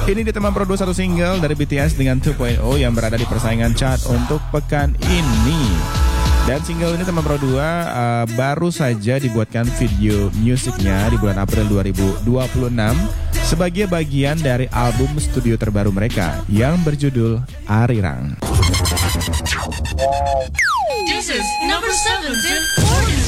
Ini di teman produk satu single dari BTS dengan 2.0 yang berada di persaingan chart untuk pekan ini. Dan single ini teman Pro 2 baru saja dibuatkan video musiknya di bulan April 2026 sebagai bagian dari album studio terbaru mereka yang berjudul Arirang. This is number 17.